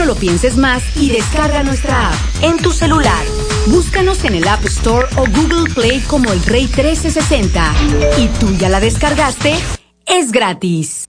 lo pienses más y descarga nuestra app en tu celular. Búscanos en el App Store o Google Play como El Rey 1360. ¿Y tú ya la descargaste? Es gratis.